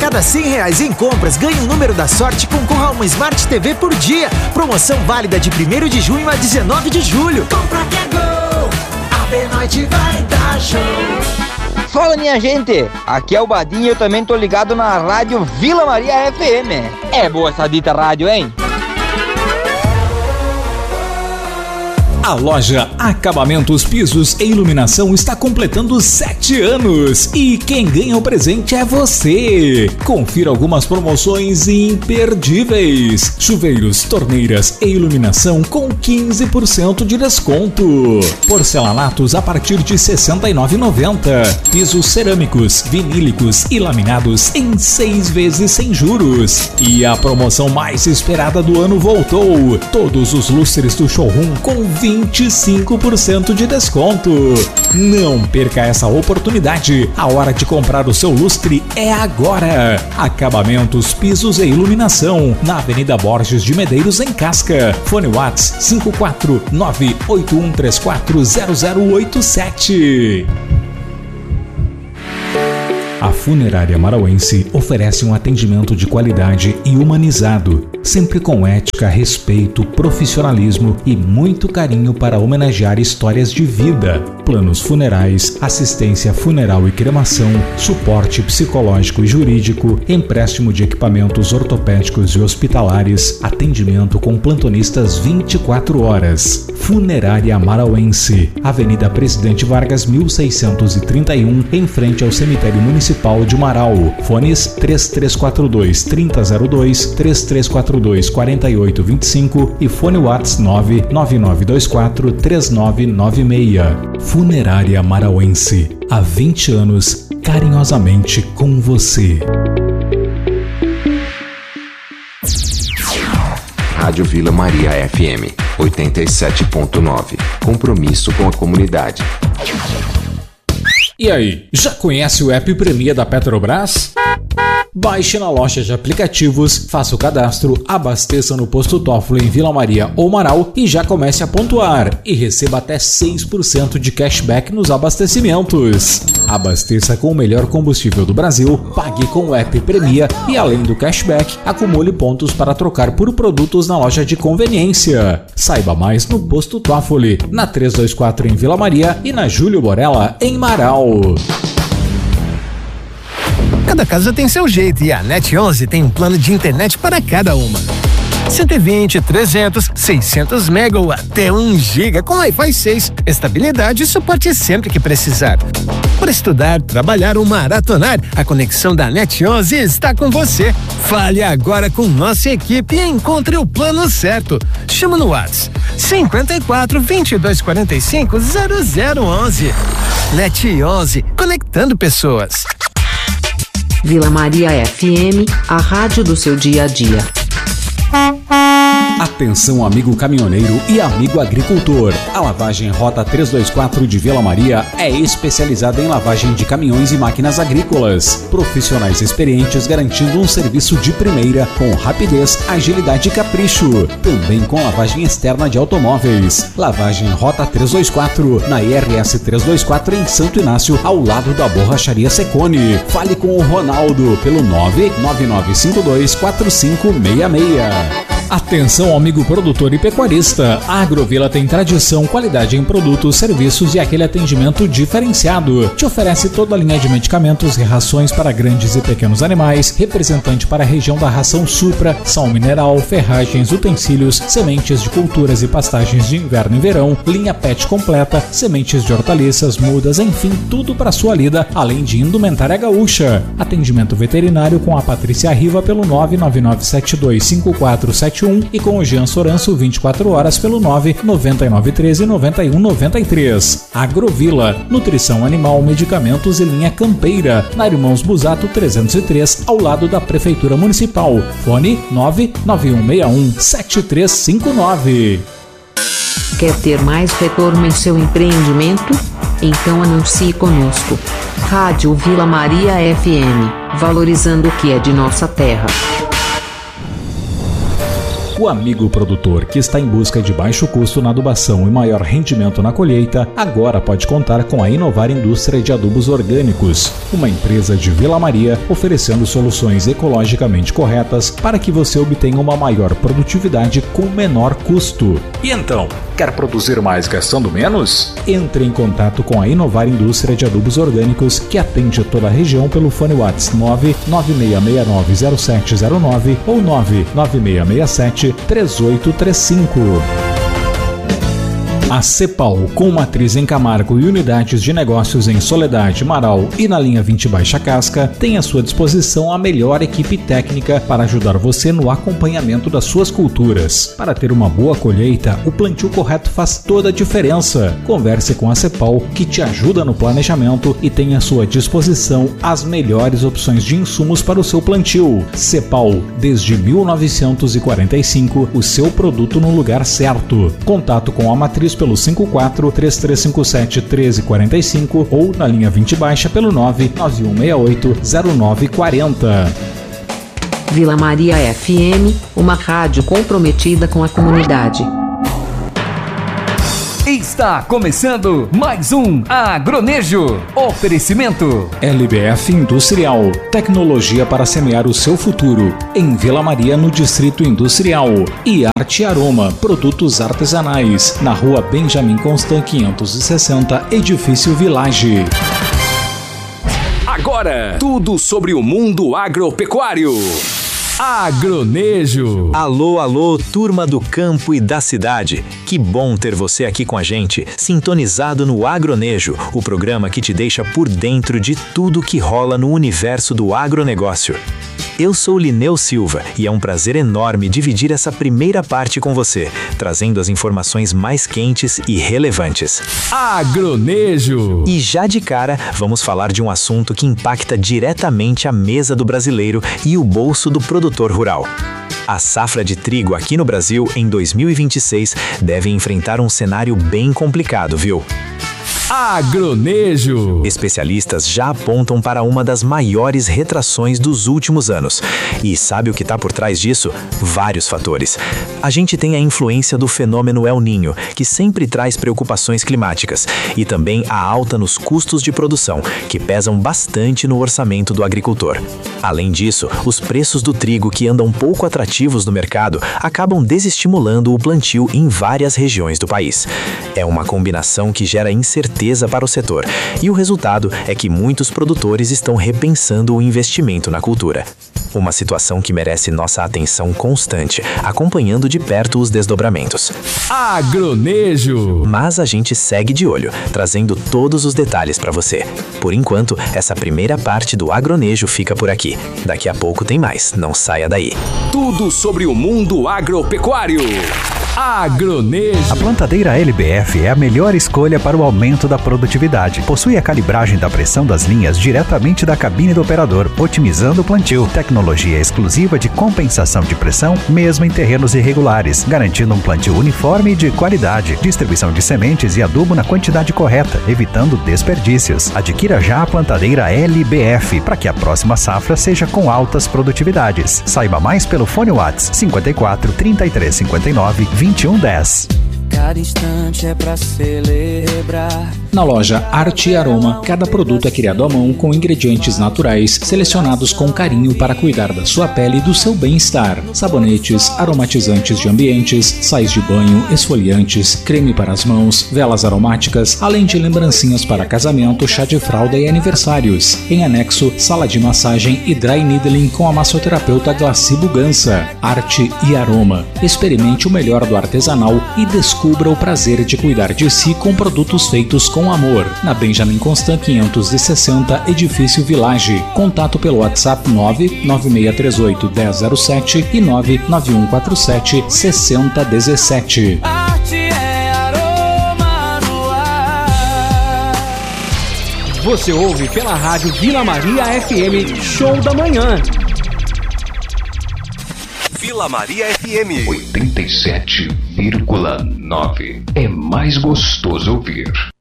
cada R$100 em compras, ganhe um número da sorte e concorra a uma Smart TV por dia. Promoção válida de 1º de junho a 19 de julho. Compra que é gol, a B-Noite vai dar show. Fala, minha gente, aqui é o Badinho, eu também tô ligado na rádio Vila Maria FM. É boa essa dita rádio, hein? A loja Acabamentos, Pisos e Iluminação está completando 7 anos e quem ganha o presente é você. Confira algumas promoções imperdíveis: chuveiros, torneiras e iluminação com 15% de desconto, porcelanatos a partir de R$ 69,90, pisos cerâmicos, vinílicos e laminados em 6 vezes sem juros. E a promoção mais esperada do ano voltou: todos os lustres do showroom com 25% de desconto. Não perca essa oportunidade. A hora de comprar o seu lustre é agora. Acabamentos, pisos e iluminação na Avenida Borges de Medeiros, em Casca. Fone WhatsApp 54981340087. A Funerária Marauense oferece um atendimento de qualidade e humanizado, sempre com ética, respeito, profissionalismo e muito carinho para homenagear histórias de vida. Planos funerais, assistência funeral e cremação, suporte psicológico e jurídico, empréstimo de equipamentos ortopédicos e hospitalares, atendimento com plantonistas 24 horas. Funerária Marauense, Avenida Presidente Vargas 1631, em frente ao Cemitério Municipal de Marau. Fones 3342-3002, 3342-4825 e fone WhatsApp 99924-3996. Funerária Marauense, há 20 anos, carinhosamente com você. Rádio Vila Maria FM 87.9. Compromisso com a comunidade. E aí, já conhece o app Premia da Petrobras? Baixe na loja de aplicativos, faça o cadastro, abasteça no posto Toffoli em Vila Maria ou Marau e já comece a pontuar e receba até 6% de cashback nos abastecimentos. Abasteça com o melhor combustível do Brasil, pague com o app Premia e, além do cashback, acumule pontos para trocar por produtos na loja de conveniência. Saiba mais no posto Toffoli, na 324 em Vila Maria e na Júlio Borella em Marau. Cada casa tem seu jeito e a Net11 tem um plano de internet para cada uma. 120, 300, 600 mega ou até 1 giga com Wi-Fi 6. Estabilidade e suporte sempre que precisar. Para estudar, trabalhar ou maratonar, a conexão da Net11 está com você. Fale agora com nossa equipe e encontre o plano certo. Chama no WhatsApp 54 22 45 0011. Net11, conectando pessoas. Vila Maria FM, a rádio do seu dia a dia. Atenção, amigo caminhoneiro e amigo agricultor. A lavagem Rota 324 de Vila Maria é especializada em lavagem de caminhões e máquinas agrícolas. Profissionais experientes garantindo um serviço de primeira com rapidez, agilidade e capricho. Também com lavagem externa de automóveis. Lavagem Rota 324 na IRS 324 em Santo Inácio, ao lado da Borracharia Secone. Fale com o Ronaldo pelo 999524566. Atenção, amigo produtor e pecuarista. A Agrovila tem tradição, qualidade em produtos, serviços e aquele atendimento diferenciado. Te oferece toda a linha de medicamentos e rações para grandes e pequenos animais, representante para a região da ração Supra, sal mineral, ferragens, utensílios, sementes de culturas e pastagens de inverno e verão, linha pet completa, sementes de hortaliças, mudas, enfim, tudo para sua lida, além de indumentária gaúcha. Atendimento veterinário com a Patrícia Riva pelo 999725471 e com o Jean Soranço 24 horas pelo 999139193. Agrovila, nutrição animal, medicamentos e linha campeira, na Irmãos Busato 303, ao lado da Prefeitura Municipal. Fone 991617359. Quer ter mais retorno em seu empreendimento? Então anuncie conosco. Rádio Vila Maria FM, valorizando o que é de nossa terra. O amigo produtor que está em busca de baixo custo na adubação e maior rendimento na colheita, agora pode contar com a Inovar Indústria de Adubos Orgânicos, uma empresa de Vila Maria oferecendo soluções ecologicamente corretas para que você obtenha uma maior produtividade com menor custo. E então, quer produzir mais gastando menos? Entre em contato com a Inovar Indústria de Adubos Orgânicos, que atende toda a região pelo fone WhatsApp 996690709 ou 996673835. A Cepal, com matriz em Camargo e unidades de negócios em Soledade, Marau e na linha 20 Baixa Casca, tem à sua disposição a melhor equipe técnica para ajudar você no acompanhamento das suas culturas. Para ter uma boa colheita, o plantio correto faz toda a diferença. Converse com a Cepal, que te ajuda no planejamento e tem à sua disposição as melhores opções de insumos para o seu plantio. Cepal, desde 1945, o seu produto no lugar certo. Contato com a matriz pelo 54-3357-1345 ou na linha 20 Baixa pelo 99168-0940. Vila Maria FM, uma rádio comprometida com a comunidade. Está começando mais um Agronejo. Oferecimento LBF Industrial, tecnologia para semear o seu futuro, em Vila Maria, no Distrito Industrial. E Arte Aroma, produtos artesanais, na Rua Benjamin Constant 560, Edifício Village. agora tudo sobre o mundo agropecuário. Agronejo. Alô, alô, turma do campo e da cidade. Que bom ter você aqui com a gente, sintonizado no Agronejo, o programa que te deixa por dentro de tudo que rola no universo do agronegócio. Eu sou Lineu Silva e é um prazer enorme dividir essa primeira parte com você, trazendo as informações mais quentes e relevantes. Agronejo. E já de cara, vamos falar de um assunto que impacta diretamente a mesa do brasileiro e o bolso do produtor rural. A safra de trigo aqui no Brasil, em 2026, deve enfrentar um cenário bem complicado, viu? Agronejo. Especialistas já apontam para uma das maiores retrações dos últimos anos. E sabe o que está por trás disso? Vários fatores. A gente tem a influência do fenômeno El Niño, que sempre traz preocupações climáticas, e também a alta nos custos de produção, que pesam bastante no orçamento do agricultor. Além disso, os preços do trigo, que andam pouco atrativos no mercado, acabam desestimulando o plantio em várias regiões do país. É uma combinação que gera incerteza para o setor, e o resultado é que muitos produtores estão repensando o investimento na cultura. Uma situação que merece nossa atenção constante, acompanhando de perto os desdobramentos. Agronejo. Mas a gente segue de olho, trazendo todos os detalhes para você. Por enquanto, essa primeira parte do Agronejo fica por aqui. Daqui a pouco tem mais, não saia daí. Tudo sobre o mundo agropecuário. Agronejo. A plantadeira LBF é a melhor escolha para o aumento da produtividade. Possui a calibragem da pressão das linhas diretamente da cabine do operador, otimizando o plantio. Tecnologia exclusiva de compensação de pressão, mesmo em terrenos irregulares, garantindo um plantio uniforme e de qualidade. Distribuição de sementes e adubo na quantidade correta, evitando desperdícios. Adquira já a plantadeira LBF para que a próxima safra seja com altas produtividades. Saiba mais pelo fone WhatsApp 54 33 59 2110. Cada instante é pra celebrar. Na loja Arte e Aroma, cada produto é criado à mão com ingredientes naturais, selecionados com carinho para cuidar da sua pele e do seu bem-estar. Sabonetes, aromatizantes de ambientes, sais de banho, esfoliantes, creme para as mãos, velas aromáticas, além de lembrancinhas para casamento, chá de fralda e aniversários. Em anexo, sala de massagem e dry needling com a massoterapeuta Glaci Bugança. Arte e Aroma. Experimente o melhor do artesanal e descubra o prazer de cuidar de si com produtos feitos com amor. Na Benjamin Constant 560, Edifício Village. Contato pelo WhatsApp 99638 1007 e 99147 6017. Arte é aroma no ar. Você ouve pela rádio Vila Maria FM, Show da Manhã. Vila Maria FM 87,9. É mais gostoso ouvir.